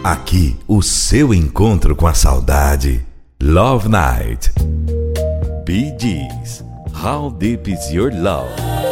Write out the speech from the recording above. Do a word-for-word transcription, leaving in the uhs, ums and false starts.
Aqui, o seu encontro com a saudade. Love Night. Bee Gees. How Deep Is Your Love?